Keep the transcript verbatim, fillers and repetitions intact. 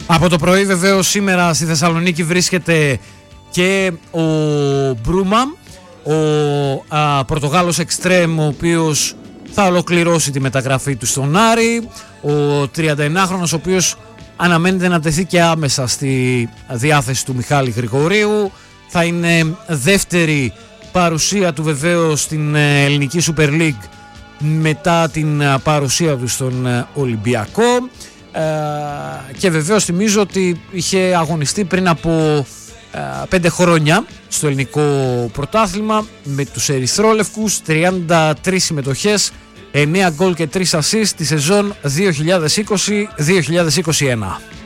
Από το πρωί βεβαίως σήμερα στη Θεσσαλονίκη βρίσκεται και ο Μπρούμα, ο α, Πορτογάλος εξτρέμ, ο οποίος θα ολοκληρώσει τη μεταγραφή του στον Άρη. Ο τριανταεννάχρονος, ο οποίος αναμένεται να τεθεί και άμεσα στη διάθεση του Μιχάλη Γρηγορίου. Θα είναι δεύτερη παρουσία του βεβαίως στην ελληνική Super League μετά την παρουσία του στον Ολυμπιακό. Ε, και βεβαίως θυμίζω ότι είχε αγωνιστεί πριν από ε, πέντε χρόνια στο ελληνικό πρωτάθλημα με τους ερυθρόλευκους, τριάντα τρεις συμμετοχές, εννέα γκολ και τρία ασίστ τη σεζόν δύο χιλιάδες είκοσι δύο χιλιάδες είκοσι ένα.